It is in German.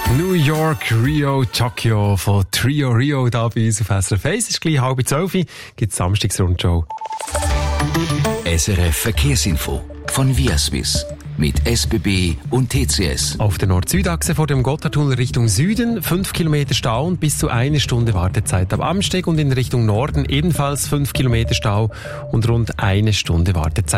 New York, Rio, Tokyo von Trio Rio da bei uns auf SRF 1. Es ist gleich 11:30, gibt es Samstagsrundschau. SRF Verkehrsinfo von Viaswiss mit SBB und TCS. Auf der Nord-Süd-Achse vor dem Gotthardtunnel Richtung Süden 5 Kilometer Stau und bis zu 1 Stunde Wartezeit am Amsteg und in Richtung Norden ebenfalls 5 Kilometer Stau und rund 1 Stunde Wartezeit.